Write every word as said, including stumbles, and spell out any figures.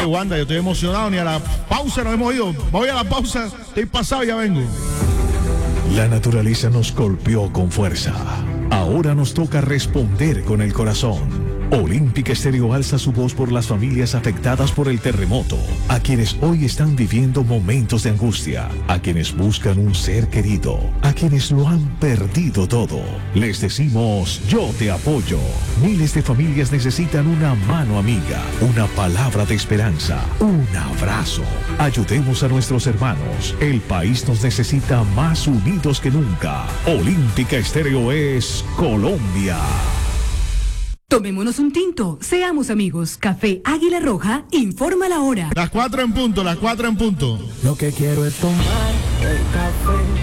Oye, Wanda, yo estoy emocionado, ni a la pausa nos hemos ido. Voy a la pausa, estoy pasado y ya vengo. La naturaleza nos golpeó con fuerza. Ahora nos toca responder con el corazón. Olímpica Estéreo alza su voz por las familias afectadas por el terremoto, a quienes hoy están viviendo momentos de angustia, a quienes buscan un ser querido, a quienes lo han perdido todo. Les decimos, yo te apoyo. Miles de familias necesitan una mano amiga, una palabra de esperanza, un abrazo. Ayudemos a nuestros hermanos. El país nos necesita más unidos que nunca. Olímpica Estéreo es Colombia. Tomémonos un tinto, seamos amigos. Café Águila Roja, informa la hora. Las cuatro en punto, las cuatro en punto. Lo que quiero es tomar el café